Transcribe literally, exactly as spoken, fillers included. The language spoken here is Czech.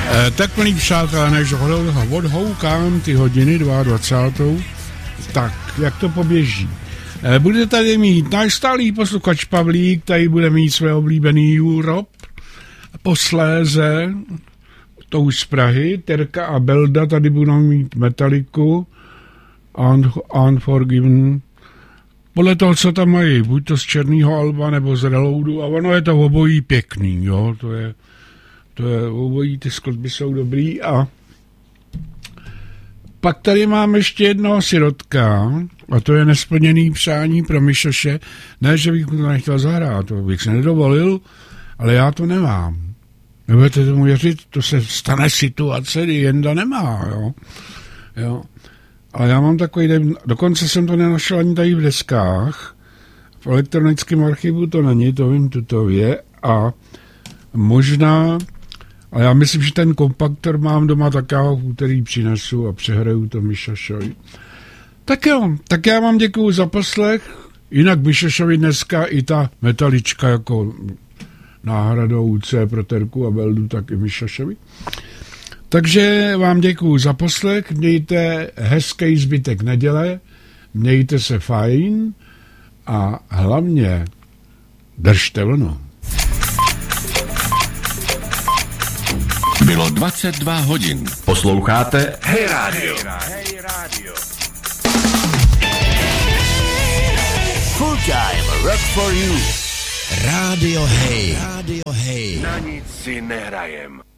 E, tak, milí přátelé, než odhoukám ty hodiny dvacátou druhou tak, jak to poběží. E, bude tady mít náš stálý posluchač Pavlík, tady bude mít své oblíbený Europe, posléze, to už z Prahy, Terka a Belda tady budou mít Metalliku, Un- Unforgiven, podle toho, co tam mají, buď to z Černýho Alba, nebo z Reloadu, a ono je to obojí pěkný, jo, to je, to je obojí, ty skladby jsou dobrý. A pak tady mám ještě jednoho sirotka, a to je nesplněný přání pro Mišoše, ne, že bych mu to nechtěl zahrát, to bych se nedovolil, ale já to nemám. Nebudete tomu věřit, to se stane situace, kdy Jenda nemá, jo, jo. Ale já mám takový, dokonce jsem to nenašel ani tady v deskách, v elektronickém archivu to není, to vím, tutově, a možná, ale já myslím, že ten kompaktor mám doma, tak já ho v úterý přinesu a přehraju to Mišošovi. Tak jo, tak já vám děkuju za poslech, jinak Mišošovi dneska i ta metalička jako náhradou C pro Terku a Beldu, tak i Mišošovi. Takže vám děkuju za poslech, mějte hezký zbytek neděle, mějte se fajn a hlavně držte vlnu. Bylo dvacet dva hodin. Posloucháte Hey Radio. Hey Radio. Full time rock for you. Radio Hey. Radio Hey. Na nic si nehrajem.